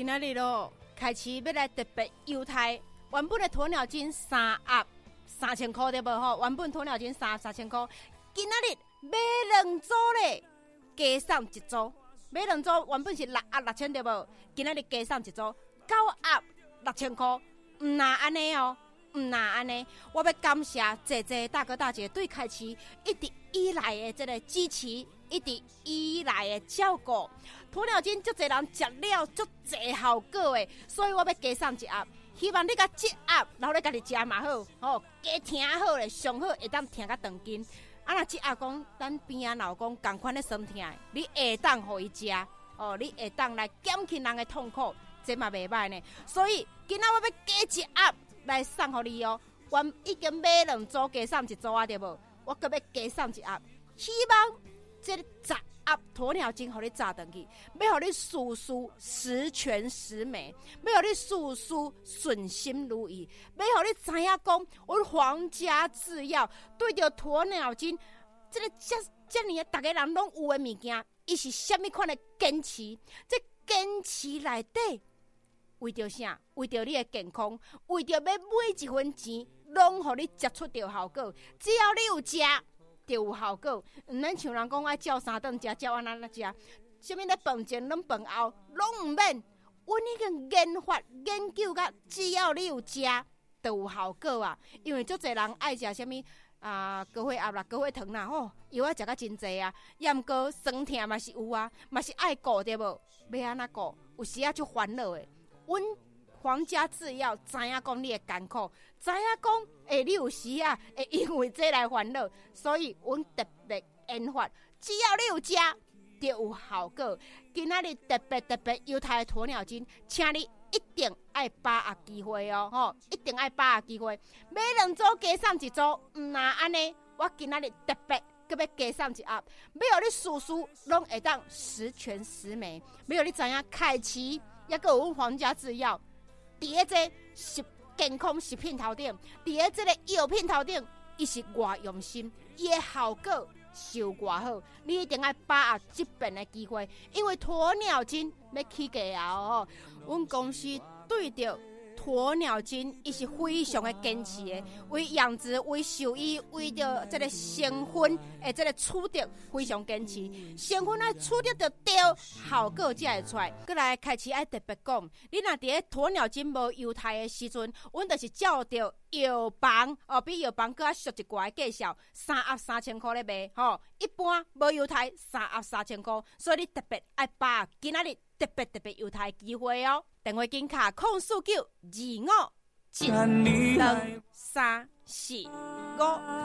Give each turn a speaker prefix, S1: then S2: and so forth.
S1: 今仔日咯，开始要来特别优待，原本的鸵鸟精3盒3000块对无吼？原本鸵鸟精3盒3000块，今仔日买2组咧，加送1组。买2组原本是6盒6000对无？今仔日加送1组9盒6000块，唔那安尼哦。唔那安尼，我要感谢这大哥大姐对开市一直以来的这个支持，一直以来的照顾。鸵鸟精足侪人食了足侪效果的，所以我要加送1盒。希望你甲这盒，然后你家己食嘛好，吼，加听好咧，上好会当听甲长筋。啊，若这盒讲咱边啊老公共款咧酸痛的，你会当互伊食，哦，你会当来减轻人的痛苦，这嘛袂歹呢。所以今仔我要加1盒。来送互你哦！我已经买2组，加送1组啊，对无？我搁要加送1盒，希望这10盒鸵鸟精互你炸转去，要互你事事十全十美，要互你事事顺心如意，要互你知影讲，阮皇家制药对着鸵鸟精，这个这呢，大家人拢有的物件，伊是什么款的坚持？这坚持内底。为着啥？为着你的健康，为着要每一分钱，拢互你接出着效果。只要你有食，就有效果。毋免像人讲爱照3顿食，照安那食，什么咧饭前、拢饭后，拢毋免。阮已经研究到，只要你有食，就有效果啊。因为足侪人爱食什么高血压啦、高血糖啦，吼，药啊食甲真济啊。也毋过酸痛嘛是有啊，嘛是爱顾对无？要安怎顾？有时啊就烦恼的。阮皇家制药知影讲你的艰苦，知影讲你有时啊会因为这来烦恼，所以阮特别研发，只要你有食，就有效果。今仔日特别优待的鸵鸟精，请你一定爱把握机会哦，吼，一定爱把握机会。买2组加送1组，毋那安尼，我今仔日特别。搁要加送1盒，要互你事事拢会当十全十美，要互你知影开市。也个有阮皇家制药，伫个这健康食品头顶，伫个这个药品头顶，伊是偌用心，伊的效果是有偌好，你一定要把握这边的机会，因为鸵鸟精要起价啊！哦，阮公司对着鸵鸟精，伊是非常的坚持的，为养殖、为兽医、为着这个成分的这个取得非常坚持，成分要取得着对，效果才会出来。过来开始爱特别讲，你若伫个鸵鸟精无优待的时阵，阮就是照着药房哦，比药房搁较俗一寡的介绍，3盒3000块咧卖，吼，一般无优待3盒3000块，所以你特别爱把握今仔日特别优待的机会哦。电话金卡04925722345。